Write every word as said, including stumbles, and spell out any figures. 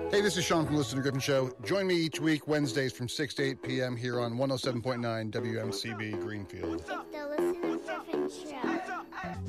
Hey, this is Sean from the Listen to Griffin Show. Join me each week, Wednesdays from six to eight p.m. here on one oh seven point nine W M C B Greenfield. The Listen to Griffin Show.